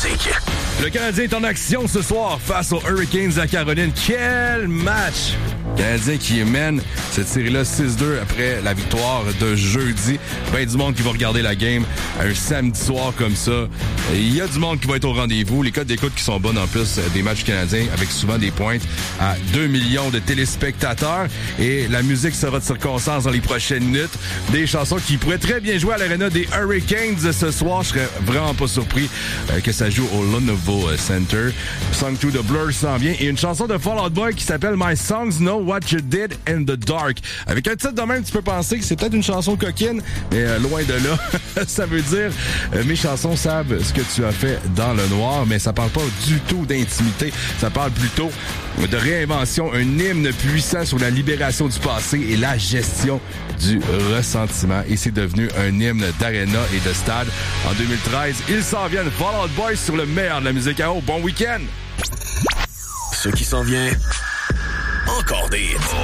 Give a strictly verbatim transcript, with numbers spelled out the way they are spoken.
musique. Le Canadien est en action ce soir face aux Hurricanes de la Caroline. Quel match! Le Canadien qui mène cette série-là six deux après la victoire de jeudi. Ben du monde qui va regarder la game un samedi soir comme ça. Il y a du monde qui va être au rendez-vous. Les codes d'écoute qui sont bonnes en plus des matchs canadiens avec souvent des pointes à deux millions de téléspectateurs. Et la musique sera de circonstance dans les prochaines minutes. Des chansons qui pourraient très bien jouer à l'aréna des Hurricanes ce soir. Je serais vraiment pas surpris euh, que ça joue au Lenovo Center. Song to the Blur s'en vient. Et une chanson de Fall Out Boy qui s'appelle My Songs Know What You Did in the Dark. Avec un titre de même, tu peux penser que c'est peut-être une chanson coquine, mais euh, loin de là. Ça veut dire euh, mes chansons savent ce que tu as fait dans le noir, mais ça parle pas du tout d'intimité. Ça parle plutôt de réinvention, un hymne puissant sur la libération du passé et la gestion du ressentiment. Et c'est devenu un hymne d'aréna et de stade. En deux mille treize, ils s'en viennent. Fall Out Boy sur le meilleur de la musique à eau. Bon week-end! Ce qui s'en vient, encore des hits.